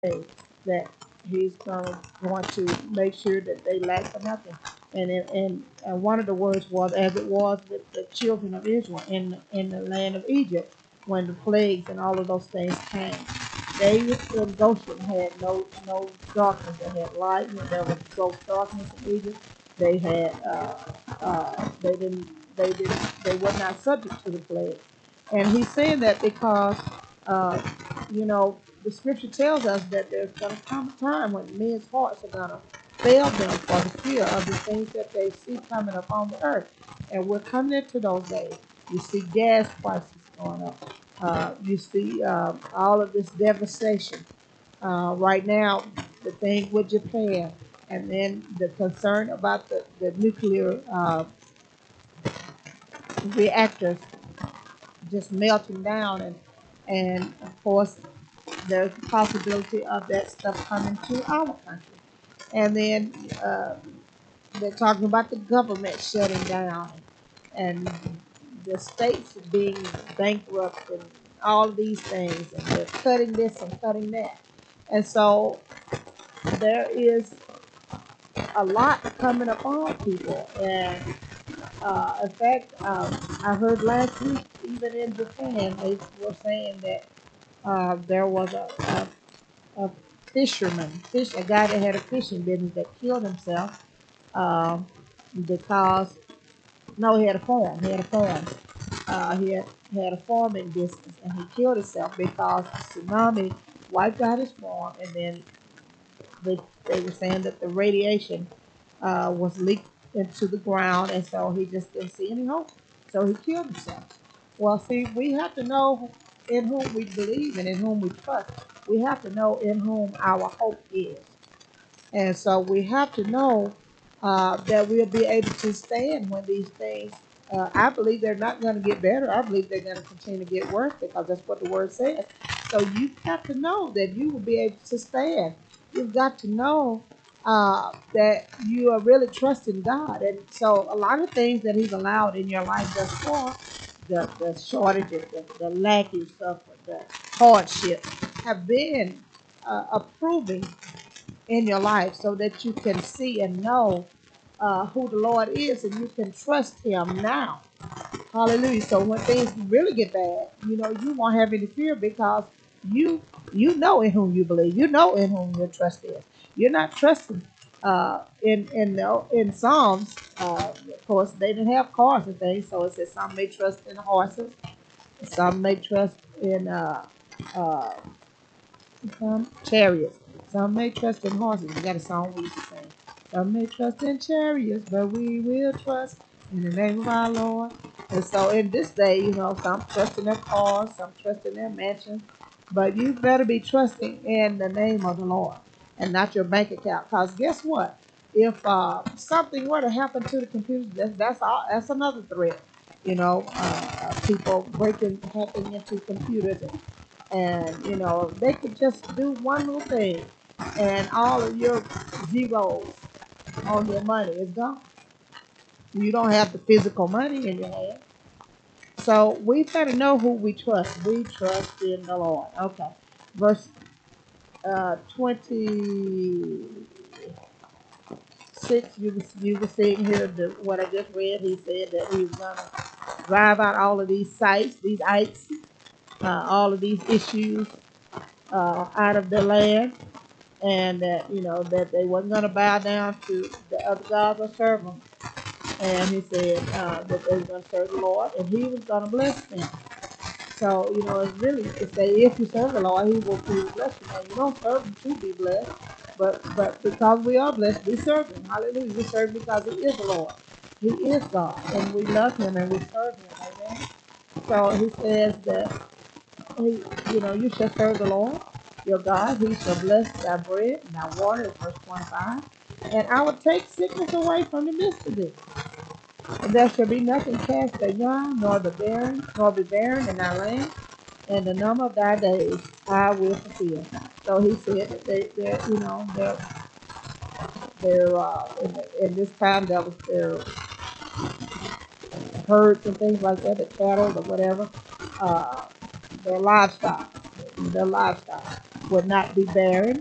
say that he's going to make sure that they lack for nothing. And one of the words was, as it was with the children of Israel in the land of Egypt, when the plagues and all of those things came. They in Goshen had no darkness. They had light, and there was gross darkness in Egypt. They had they were not subject to the plague. And he's saying that because uh, you know the scripture tells us that there's going to come a time when men's hearts are going to fail them for the fear of the things that they see coming upon the earth. And we're coming into those days. You see gas prices going up. You see all of this devastation. Right now, the thing with Japan, and then the concern about the nuclear reactors just melting down, and of course there's the possibility of that stuff coming to our country. And then they're talking about the government shutting down and the states being bankrupt and all of these things, and they're cutting this and cutting that. And so there is a lot coming upon people. And in fact, I heard last week, even in Japan, they were saying that there was a a guy that had a fishing business that killed himself um, because no, he had a farm. He had a farm. He had a farming business, and he killed himself because the tsunami wiped out his farm, and then they they were saying that the radiation was leaked into the ground, and so he just didn't see any hope. So he killed himself. Well, see, we have to know in whom we believe and in whom we trust. We have to know in whom our hope is. And so we have to know that we'll be able to stand when these things, I believe they're not going to get better. I believe they're going to continue to get worse because that's what the word says. So you have to know that you will be able to stand. You've got to know that you are really trusting God. And so a lot of things that He's allowed in your life thus far, the shortages, the lacking stuff, the hardship, have been approving in your life so that you can see and know who the Lord is and you can trust Him now. Hallelujah. So when things really get bad, you won't have any fear because you you know in whom you believe. You know in whom your trust is. You're not trusting in Psalms. Of course, they didn't have cars and things, so it says some may trust in horses, some may trust in uh, some chariots. Some may trust in horses. We got a song we used to sing. Some may trust in chariots, but we will trust in the name of our Lord. And so in this day, some trust in their cars, some trust in their mansions, but you better be trusting in the name of the Lord and not your bank account. Because guess what? If something were to happen to the computer, that's another threat. People hacking into computers and they could just do one little thing and all of your zeros on your money is gone. You don't have the physical money in your hand. So we better know who we trust. We trust in the Lord. Okay. Verse 26, you were seeing here what I just read. He said that he was going to drive out all of these sites, these ites, all of these issues out of the land, and that that they wasn't going to bow down to the other gods or serve them. And he said that they were going to serve the Lord, and He was going to bless them. So it's really to say if you serve the Lord, He will bless you. And you don't serve Him to be blessed, but because we are blessed, we serve Him. Hallelujah! We serve Him because He is the Lord. He is God, and we love Him and we serve Him. Amen. So He says that you shall serve the Lord your God. He shall bless thy bread and thy water, is verse 25. And I will take sickness away from the midst of thee. And there shall be nothing cast thy young, nor be barren in thy land, and the number of thy days I will fulfill. So he said that they're in this time that was their herds and things like that, the cattle or whatever, uh, their livestock, their livestock. would not be barren.